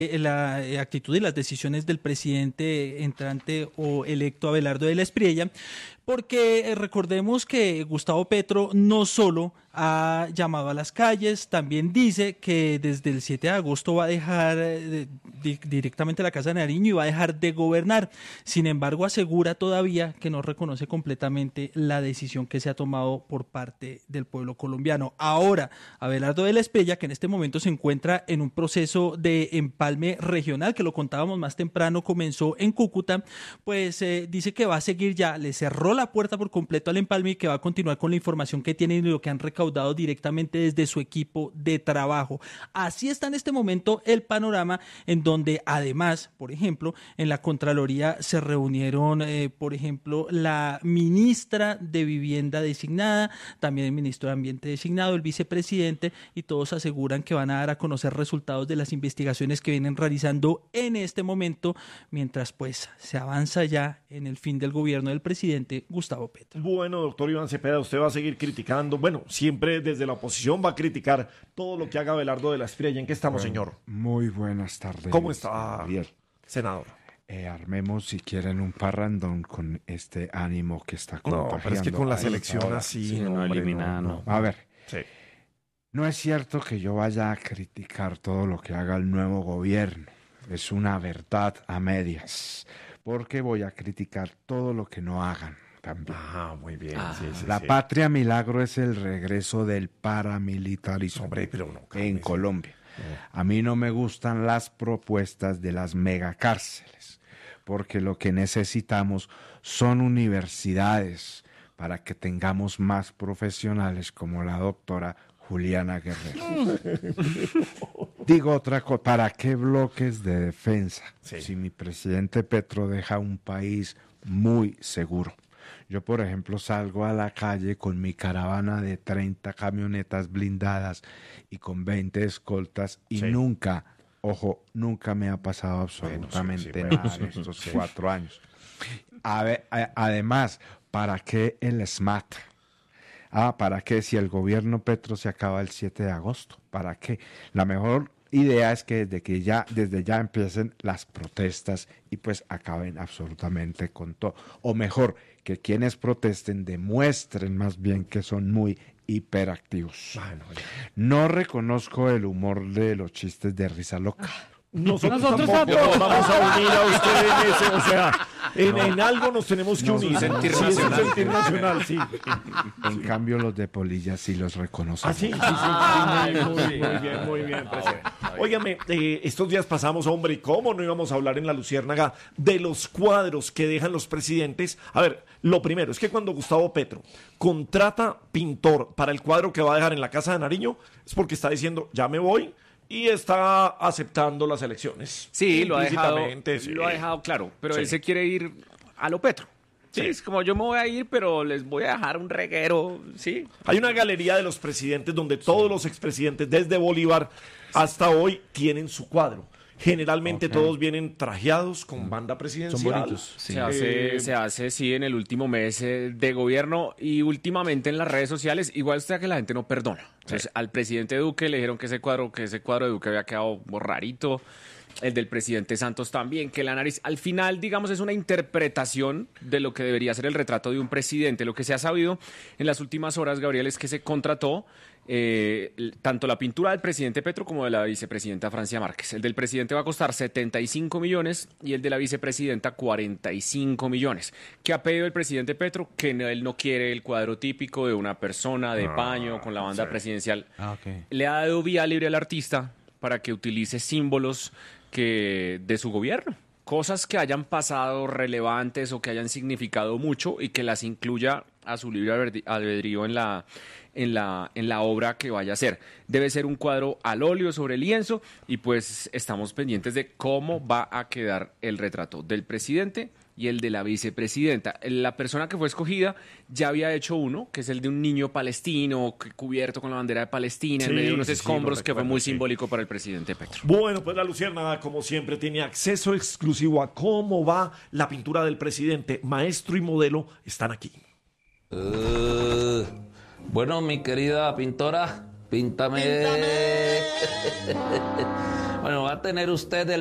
la actitud y las decisiones del presidente entrante o electo Abelardo de la Espriella, porque recordemos que Gustavo Petro no solo ha llamado a las calles, también dice que desde el 7 de agosto va a dejar directamente la Casa de Nariño y va a dejar de gobernar. Sin embargo, asegura todavía que no reconoce completamente la decisión que se ha tomado por parte del pueblo colombiano. Ahora, Abelardo de la Espriella, que en este momento se encuentra en un proceso de empalme regional, que lo contábamos más temprano, comenzó en Cúcuta, pues dice que va a seguir ya, le cerró la puerta por completo al empalme y que va a continuar con la información que tiene y lo que han recaudado directamente desde su equipo de trabajo. Así está en este momento el panorama, en donde además, por ejemplo, en la Contraloría se reunieron, por ejemplo, la ministra de Vivienda designada, también el ministro de Ambiente designado, el vicepresidente, y todos aseguran que van a dar a conocer resultados de las investigaciones que vienen realizando en este momento, mientras pues se avanza ya en el fin del gobierno del presidente Gustavo Petro. Bueno, doctor Iván Cepeda, usted va a seguir criticando, bueno, siempre desde la oposición va a criticar todo lo que haga Abelardo de la Espriella. ¿En qué estamos, señor? Muy buenas tardes. ¿Cómo está, Javier? Senador? Armemos, si quieren, un parrandón con este ánimo que está contagiando. No, pero es que con la selección ahora. así, Sí, no, eliminar, no. A ver, Sí. no es cierto que yo vaya a criticar todo lo que haga el nuevo gobierno. Es una verdad a medias, porque voy a criticar todo lo que no hagan también. Ah, muy bien. Sí, La sí. patria milagro es el regreso del paramilitarismo Hombre, pero no, en cálmese. Colombia. A mí no me gustan las propuestas de las megacárceles, porque lo que necesitamos son universidades para que tengamos más profesionales como la doctora Juliana Guerrero. Digo otra cosa, ¿para qué bloques de defensa? Sí. Si mi presidente Petro deja un país muy seguro. Yo, por ejemplo, salgo a la calle con mi caravana de 30 camionetas blindadas y con 20 escoltas y Sí. nunca me ha pasado absolutamente nada en estos 4 años. Además, ¿para qué el SMAT? ¿Para qué si el gobierno Petro se acaba el 7 de agosto? ¿Para qué? La mejor idea es que desde ya empiecen las protestas y pues acaben absolutamente con todo. O mejor, que quienes protesten demuestren más bien que son muy hiperactivos. No reconozco el humor de los chistes de risa loca. Nosotros tampoco nos vamos a unir a usted en ese, o sea, en algo nos tenemos que unir. sentir Sí, es un nacional. sentir nacional, sí. En cambio, los de Polilla sí los reconozco. Ah, sí. Muy bien, presidente. Óigame, estos días pasamos, hombre, ¿y cómo no íbamos a hablar en La Luciérnaga de los cuadros que dejan los presidentes? A ver, lo primero es que cuando Gustavo Petro contrata pintor para el cuadro que va a dejar en la Casa de Nariño, es porque está diciendo, ya me voy, y está aceptando las elecciones. Sí, lo ha Implícitamente, sí. dejado claro, pero Sí. él se quiere ir a lo Petro. Sí, Sí. es como yo me voy a ir, pero les voy a dejar un reguero, sí. Hay una galería de los presidentes donde todos los expresidentes, desde Bolívar hasta hoy, tienen su cuadro. Generalmente todos vienen trajeados con banda presidencial. Son bonitos. Se hace, sí, en el último mes de gobierno y últimamente en las redes sociales, igual usted que la gente no perdona. Entonces, al presidente Duque le dijeron que ese cuadro de Duque había quedado rarito. El del presidente Santos también, que la nariz, al final, digamos, es una interpretación de lo que debería ser el retrato de un presidente. Lo que se ha sabido en las últimas horas, Gabriel, es que se contrató tanto la pintura del presidente Petro como de la vicepresidenta Francia Márquez. El del presidente va a costar 75 millones y el de la vicepresidenta 45 millones. ¿Qué ha pedido el presidente Petro? Que él no quiere el cuadro típico de una persona de paño con la banda presidencial. Le ha dado vía libre al artista para que utilice símbolos de su gobierno, cosas que hayan pasado relevantes o que hayan significado mucho y que las incluya a su libre albedrío en la obra que vaya a hacer. Debe ser un cuadro al óleo sobre lienzo y pues estamos pendientes de cómo va a quedar el retrato del presidente y el de la vicepresidenta. La persona que fue escogida ya había hecho uno, que es el de un niño palestino cubierto con la bandera de Palestina en medio de unos escombros, que fue muy simbólico para el presidente Petro. Bueno, pues La Luciérnaga, como siempre, tiene acceso exclusivo a cómo va la pintura del presidente. Maestro y modelo están aquí. Bueno, mi querida pintora, píntame. Bueno, va a tener usted el